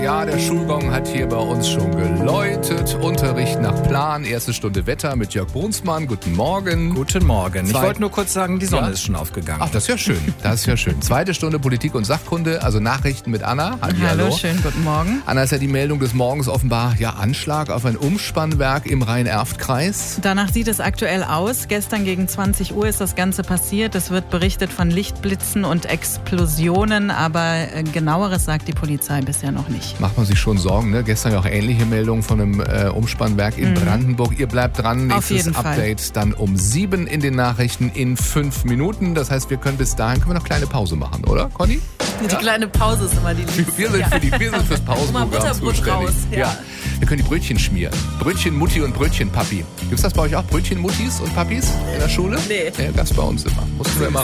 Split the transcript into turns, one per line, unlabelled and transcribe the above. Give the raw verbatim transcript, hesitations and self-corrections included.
Ja, der Schulgong hat hier bei uns schon geläutet. Unterricht nach Plan, erste Stunde Wetter mit Jörg Brunsmann. Guten Morgen.
Guten Morgen.
Zwei-
Ich wollte nur kurz sagen, die Sonne
Ja?
ist schon aufgegangen.
Ach, das ist ja schön. Das ist ja schön. Zweite Stunde Politik und Sachkunde, also Nachrichten mit Anna. Hallihallo.
Hallo, schönen guten Morgen.
Anna, ist ja die Meldung des Morgens offenbar, ja, Anschlag auf ein Umspannwerk im Rhein-Erft-Kreis.
Danach sieht es aktuell aus. Gestern gegen zwanzig Uhr ist das Ganze passiert. Es wird berichtet von Lichtblitzen und Explosionen, aber äh, genaueres sagt die Polizei bisher noch nicht.
Macht man sich schon Sorgen, ne? Gestern ja auch ähnliche Meldungen von einem äh, Umspannwerk in Brandenburg. Ihr bleibt dran.
Auf
Nächstes
jeden Fall.
Update dann um sieben in den Nachrichten in fünf Minuten. Das heißt, wir können bis dahin, können wir noch kleine Pause machen, oder, Conny?
Die kleine Pause ist immer die liebste.
Wir sind, für die, wir sind fürs Pausenprogramm
Butterbrot
zuständig.
raus, ja.
Wir können die Brötchen schmieren. Brötchen Mutti und Brötchen Papi. Gibt's das bei euch auch? Brötchen Muttis und Papis in der Schule?
Nee.
Ja, das bei uns immer. Mussten wir immer